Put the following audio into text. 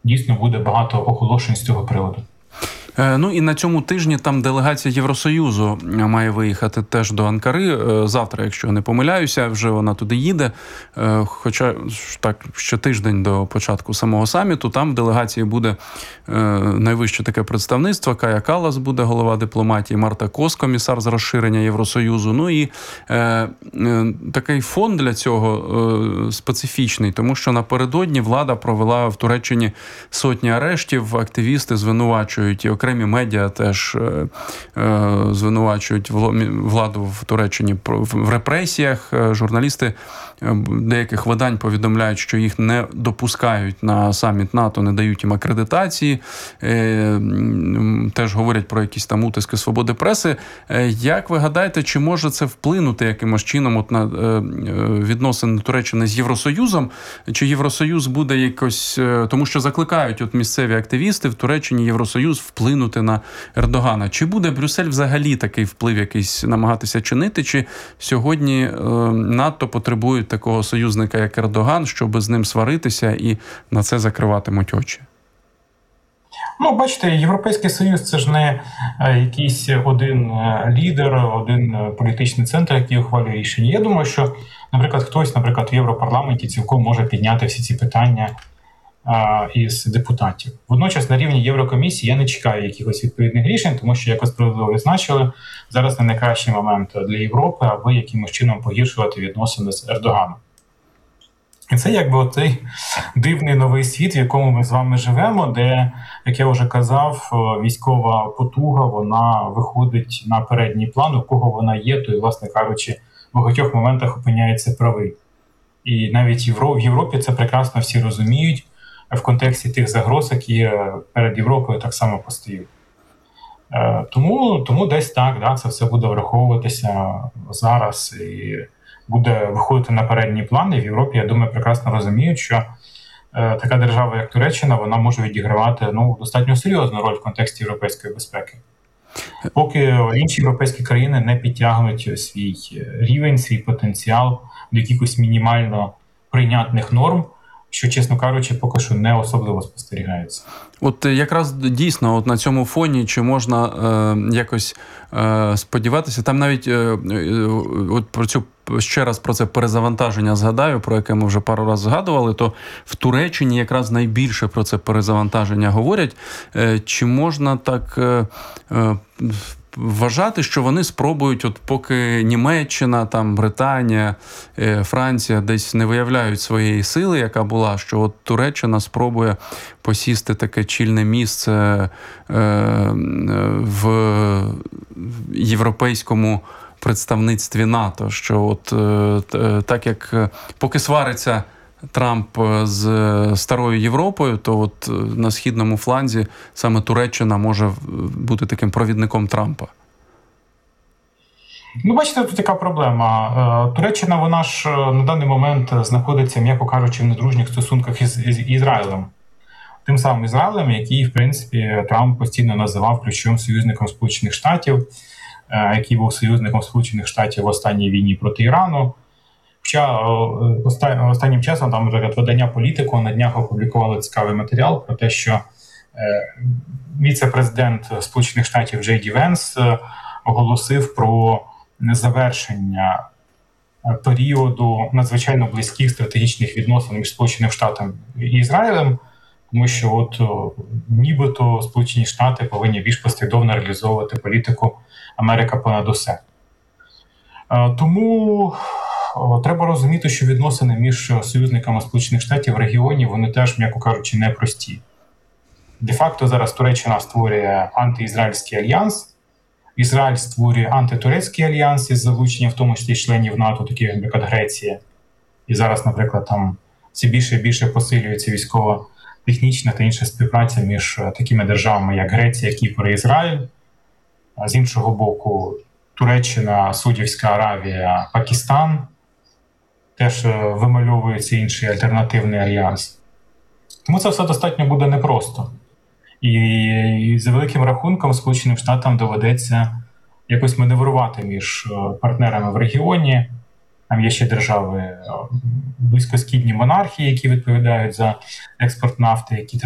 дійсно буде багато оголошень з цього приводу. Ну і на цьому тижні там делегація Євросоюзу має виїхати теж до Анкари. Завтра, якщо не помиляюся, вже вона туди їде. Хоча так, ще тиждень до початку самого саміту. Там в делегації буде найвище таке представництво. Кая Каллас буде голова дипломатії, Марта Кос, комісар з розширення Євросоюзу. Ну і такий фон для цього специфічний, тому що напередодні влада провела в Туреччині сотні арештів, активісти звинувачують і окремі медіа теж звинувачують владу в Туреччині в репресіях. Журналісти деяких видань повідомляють, що їх не допускають на саміт НАТО, не дають їм акредитації. Теж говорять про якісь там утиски свободи преси. Як ви гадаєте, чи може це вплинути якимось чином от на відносини Туреччини з Євросоюзом? Чи Євросоюз буде якось... Тому що закликають от місцеві активісти в Туреччині Євросоюз вплинути на Ердогана. Чи буде Брюссель взагалі такий вплив якийсь намагатися чинити? Чи сьогодні надто потребують такого союзника, як Ердоган, щоб з ним сваритися і на це закриватимуть очі? Ну, бачите, Європейський Союз – це ж не якийсь один лідер, один політичний центр, який ухвалює рішення. Я думаю, що, наприклад, хтось, в Європарламенті цілком може підняти всі ці питання із депутатів. Водночас на рівні Єврокомісії я не чекаю якихось відповідних рішень, тому що, як ви справедливо відзначили, зараз не найкращий момент для Європи, аби якимось чином погіршувати відносини з Ердоганом. І це якби оцей дивний новий світ, в якому ми з вами живемо, де, як я вже казав, військова потуга, вона виходить на передній план, у кого вона є, то, і, власне кажучи, в багатьох моментах опиняється правий. І навіть в Європі це прекрасно всі розуміють, в контексті тих загроз, які перед Європою так само постають. Тому десь так, це все буде враховуватися зараз і буде виходити на передній план. І в Європі, я думаю, прекрасно розуміють, що така держава, як Туреччина, вона може відігравати достатньо серйозну роль в контексті європейської безпеки. Поки інші європейські країни не підтягнуть свій рівень, свій потенціал до якихось мінімально прийнятних норм, що, чесно кажучи, поки що не особливо спостерігається. От якраз дійсно на цьому фоні, чи можна якось сподіватися, там навіть ще раз про це перезавантаження згадаю, про яке ми вже пару разів згадували, то в Туреччині якраз найбільше про це перезавантаження говорять. Чи можна так вважати, що вони спробують, от поки Німеччина, там Британія, Франція десь не виявляють своєї сили, яка була, що от Туреччина спробує посісти таке чільне місце в європейському представництві НАТО, що от так як поки свариться Трамп з старою Європою, то от на східному фланзі саме Туреччина може бути таким провідником Трампа. Бачите, тут яка проблема. Туреччина, вона ж на даний момент знаходиться, м'яко кажучи, в недружніх стосунках із Ізраїлем. Тим самим Ізраїлем, який, в принципі, Трамп постійно називав ключовим союзником Сполучених Штатів, який був союзником Сполучених Штатів в останній війні проти Ірану. Хоча останнім часом там, наприклад, видання «Політико» на днях опублікували цікавий матеріал про те, що віце-президент Сполучених Штатів Джей Ді Венс оголосив про завершення періоду надзвичайно близьких стратегічних відносин між Сполученими Штатами і Ізраїлем, тому що от нібито Сполучені Штати повинні більш послідовно реалізовувати політику «Америка понад усе». Тому треба розуміти, що відносини між союзниками Сполучених Штатів в регіоні, вони теж, м'яко кажучи, непрості. Де-факто зараз Туреччина створює антиізраїльський альянс, Ізраїль створює антитурецький альянс із залученням, в тому числі, членів НАТО, таких, як, наприклад, Греція. І зараз, наприклад, там все більше і більше посилюється військово-технічна та інша співпраця між такими державами, як Греція, Кіпр і Ізраїль. А з іншого боку, Туреччина, Саудівська Аравія, Пакистан теж вимальовується інший альтернативний альянс. Тому це все достатньо буде непросто. І за великим рахунком Сполученим Штатам доведеться якось маневрувати між партнерами в регіоні. Там є ще держави близькосхідні монархії, які відповідають за експорт нафти, які